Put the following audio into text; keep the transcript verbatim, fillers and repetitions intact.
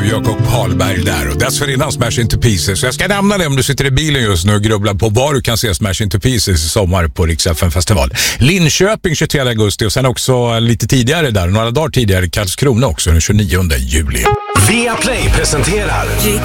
Jakob Hallberg där och dessförinnan Smash Into Pieces. Så jag ska nämna det om du sitter i bilen just nu och grubblar på var du kan se Smash Into Pieces i sommar på Rix F M-festival. Linköping tjugotredje augusti och sen också lite tidigare där, några dagar tidigare Karlskrona också den tjugonionde juli. Viaplay presenterar Rix